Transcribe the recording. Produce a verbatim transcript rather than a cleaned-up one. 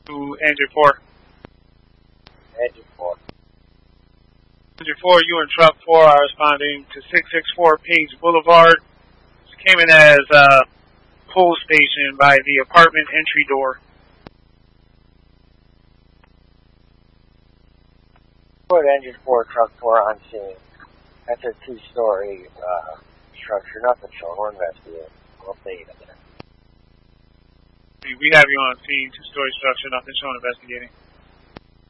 To engine four. Engine four. Engine four, you and truck four are responding to six six four Page Boulevard. This came in as a pull station by the apartment entry door. Put engine four, truck four on scene. That's a two-story uh, structure. Nothing showing. We're investigating. We'll update you. We have you on scene, two-story structure, nothing showing, investigating.